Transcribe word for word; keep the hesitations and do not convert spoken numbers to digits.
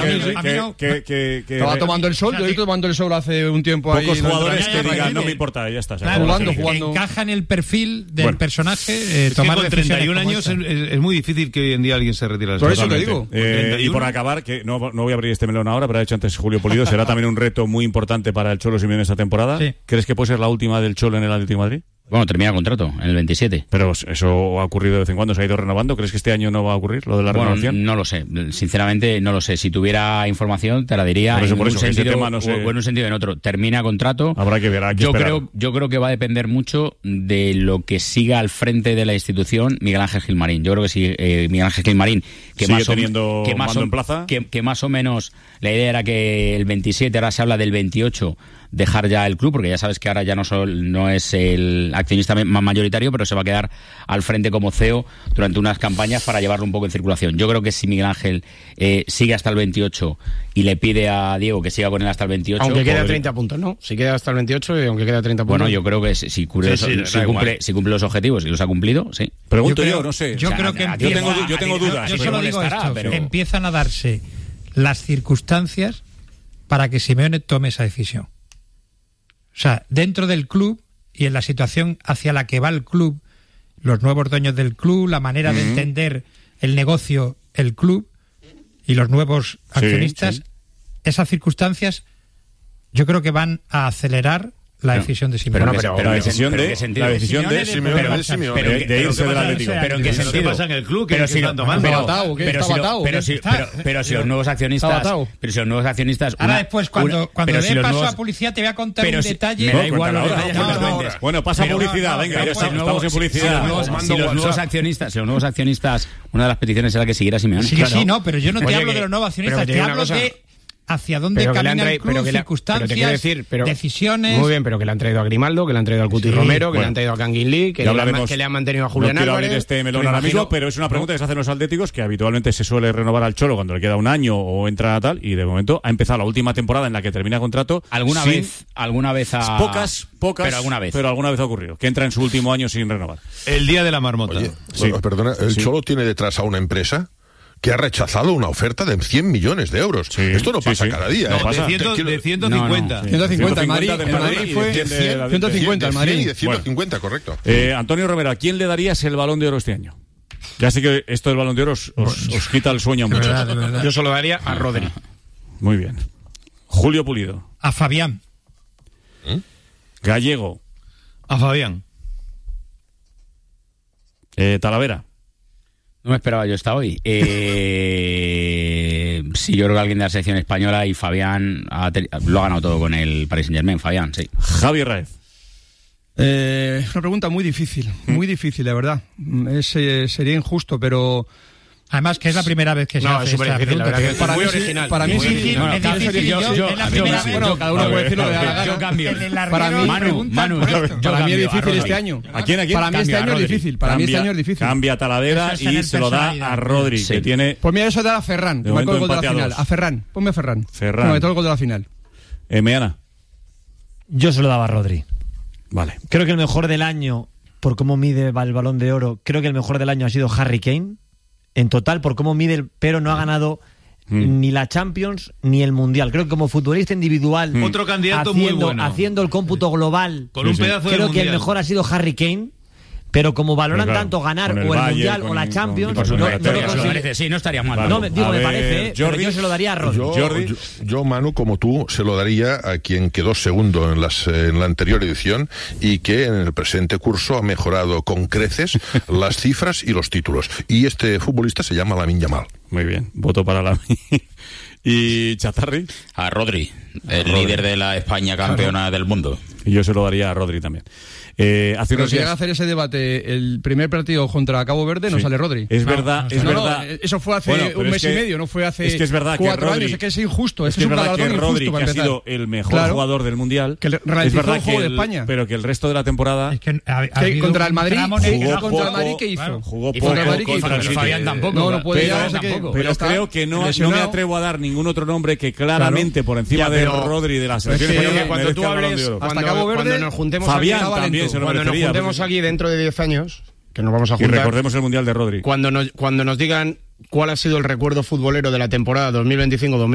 Estaba tomando el sol, yo he ido tomando el sol hace un tiempo ahí. Pocos jugadores que digan, no me importa, ya está. Claro, jugando, jugando. Encaja en el perfil del bueno, personaje. Eh, tomar con treinta y un años es, es muy difícil que hoy en día alguien se retire. Por eso te digo. Eh, y por acabar, que no, no voy a abrir este melón ahora, pero ha dicho antes Julio Pulido, será también un reto muy importante para el Cholo Simeone esta temporada. Sí. ¿Crees que puede ser la última del Cholo en el Atlético de Madrid? Bueno, termina el contrato en el veintisiete. Pero eso ha ocurrido de vez en cuando, se ha ido renovando. ¿Crees que este año no va a ocurrir lo de la bueno, renovación? No lo sé, sinceramente no lo sé. Si tuviera información te la diría por eso, en por un eso, sentido no sé. o en un sentido o en otro. Termina contrato. Habrá que ver, hay que yo esperar. creo, yo creo que va a depender mucho de lo que siga al frente de la institución Miguel Ángel Gilmarín. Yo creo que si eh, Miguel Ángel Gilmarín, que sigue más teniendo o, que más mando o, en plaza, que, que más o menos la idea era que el veintisiete, ahora se habla del veintiocho, dejar ya el club, porque ya sabes que ahora ya no, sol, no es el accionista más mayoritario, pero se va a quedar al frente como C E O durante unas campañas para llevarlo un poco en circulación. Yo creo que si Miguel Ángel eh, sigue hasta el veintiocho y le pide a Diego que siga con él hasta el veintiocho... Aunque quede a treinta puntos, ¿no? Si queda hasta el veintiocho y aunque quede a treinta puntos... Bueno, yo creo que si, si, cumple, sí, sí, si, cumple, si cumple los objetivos y los ha cumplido, sí. Pregunto yo, creo, yo no sé. Yo o sea, creo que empieza, yo tengo, yo tengo dudas. Yo, yo solo digo esto, pero... empiezan a darse las circunstancias para que Simeone tome esa decisión. O sea, dentro del club y en la situación hacia la que va el club, los nuevos dueños del club, la manera uh-huh. de entender el negocio, el club y los nuevos accionistas, sí, sí. esas circunstancias yo creo que van a acelerar la decisión de Simeone. Pero, pero, pero la decisión de, la decisión de Simeone, de irse del Atlético. Pero en qué sentido pasa en el club que están tomando. Pero si pero si los nuevos accionistas, pero si los nuevos accionistas. Ahora después cuando cuando dé paso a publicidad te voy a contar un detalle. Me da igual. Bueno, pasa publicidad, venga, ya estamos en publicidad. Si los nuevos accionistas, si los nuevos accionistas, una de las peticiones era que siguiera Simeone. Sí, sí, no, pero yo no te hablo de los nuevos accionistas, te hablo de hacia dónde camina el club, circunstancias, pero decir, pero, decisiones... Muy bien, pero que le han traído a Grimaldo, que le han traído al Cuti sí, Romero, que bueno, le han traído a Kangin Lee, que, le, que le han mantenido a Julián no Álvarez... No quiero abrir este melón ahora mismo, pero es una pregunta no. que se hacen los atléticos, que habitualmente se suele renovar al Cholo cuando le queda un año o entra a tal, y de momento ha empezado la última temporada en la que termina contrato... Alguna sin, vez, alguna vez ha... Pocas, pocas, pero alguna vez. Pero alguna vez ha ocurrido, que entra en su último año sin renovar. El día de la marmota. Oye, sí. bueno, perdona, ¿el sí. Cholo tiene detrás a una empresa que ha rechazado una oferta de cien millones de euros? Sí, Esto no pasa sí, sí. cada día. No, ¿eh? pasa. De, ciento, de ciento cincuenta. No, no, sí. ciento cincuenta, el Madrid, el Madrid fue ciento cincuenta, el Madrid. Y de ciento cincuenta, bueno. correcto. Eh, Antonio Romero, ¿a quién le darías el Balón de Oro este año? Ya sé que esto del Balón de Oro os, os, os quita el sueño mucho. Verdad, verdad. Yo solo daría a Rodri. Muy bien. Julio Pulido. A Fabián. ¿Eh? Gallego. A Fabián. Eh, Talavera. No me esperaba yo esta hoy. Eh, sí, yo creo que alguien de la selección española y Fabián ha te, lo ha ganado todo con el Paris Saint-Germain. Fabián, sí. Javi Raez. Eh, es una pregunta muy difícil, muy difícil, de verdad. Es, eh, sería injusto, pero... Además que es la primera vez que se no, hace esta pregunta. Que es para muy mí, original. Para mí sí. Es difícil. Yo, yo, es la primera vez. Bueno, cada uno puede decir lo que le da la gana. Yo cambio. Para mí, Manu, Manu, yo, yo para mí es difícil este año. ¿A quién, a quién? Para mí este año es difícil. Para mí este año es difícil. Cambia Talavera y se lo da a Rodri, que tiene... Pues mira, eso da a Ferran, que marcó el gol de la final. A Ferran. Ponme a Ferran. Ferran. No, me todo el gol de la final. Eh, Meana. Yo se lo daba a Rodri. Vale. Creo que el mejor del año, por cómo mide el Balón de Oro, creo que el mejor del año ha sido Harry Kane. En total, por cómo mide, pero no ha ganado mm. ni la Champions ni el Mundial. Creo que como futbolista individual, mm. otro candidato haciendo, muy bueno. haciendo el cómputo global, con un pedazo creo de que el mejor ha sido Harry Kane. Pero como valoran claro, tanto ganar o el Bayern, Mundial o la Champions, con, no, no, no, lo merece, sí, no estaría mal. Claro. No, me, digo, a me ver, parece, ¿eh? Pero yo se lo daría a Rodri. Yo, yo, yo, Manu, como tú, se lo daría a quien quedó segundo en, las, en la anterior edición y que en el presente curso ha mejorado con creces las cifras y los títulos. Y este futbolista se llama Lamine Yamal. Muy bien, voto para Lamine. ¿Y Chatarri? A Rodri, el a Rodri. líder de la España campeona claro. del mundo. Y yo se lo daría a Rodri también. Eh, hace Pero unos si días... llega a hacer ese debate el primer partido contra Cabo Verde, no sí. sale Rodri. Es verdad, no, es no, verdad. No, eso fue hace bueno, un mes que, y medio, no fue hace es que es verdad cuatro que Rodri, años. Es que es injusto. Es, es, que es un verdad que Rodri, que ha sido el mejor claro, jugador del Mundial, que es verdad el juego que el, de España. pero que el resto de la temporada... Es que, ha, ha que contra el Madrid, jugó contra el Madrid, ¿qué hizo? Claro, jugó y poco. Contra el Fabián tampoco. No, no puede pero, no sé tampoco. Pero, pero creo que no, no me atrevo a dar ningún otro nombre que claramente por encima de Rodri de la selección española cuando tú hables hasta Cabo Verde, cuando nos juntemos aquí dentro de diez años, que nos vamos a juntar. Y recordemos el Mundial de Rodri. Cuando nos, cuando nos digan cuál ha sido el recuerdo futbolero de la temporada dos mil veinticinco dos mil